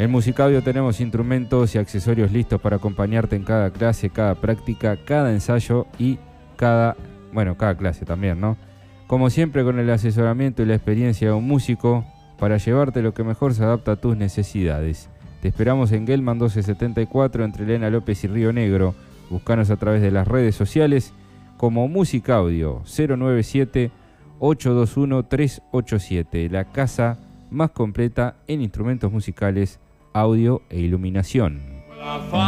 En Musicaudio tenemos instrumentos y accesorios listos para acompañarte en cada clase, cada práctica, cada ensayo y cada clase también, ¿no? Como siempre, con el asesoramiento y la experiencia de un músico para llevarte lo que mejor se adapta a tus necesidades. Te esperamos en Gelman 1274 entre Elena López y Río Negro. Búscanos a través de las redes sociales como Musicaudio 097-821-387, la casa más completa en instrumentos musicales, audio e iluminación.